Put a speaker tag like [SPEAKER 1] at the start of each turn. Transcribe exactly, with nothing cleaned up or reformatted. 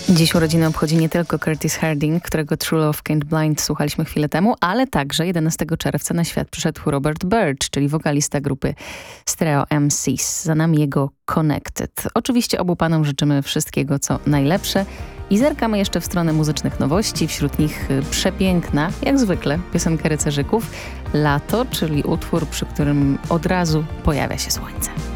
[SPEAKER 1] Dziś urodziny obchodzi nie tylko Curtis Harding, którego True Love Can't Blind słuchaliśmy chwilę temu, ale także jedenastego czerwca na świat przyszedł Robert Birch, czyli wokalista grupy Stereo M Cs. Za nami jego Connected. Oczywiście obu panom życzymy wszystkiego, co najlepsze i zerkamy jeszcze w stronę muzycznych nowości. Wśród nich przepiękna, jak zwykle, piosenka Rycerzyków, Lato, czyli utwór, przy którym od razu pojawia się słońce.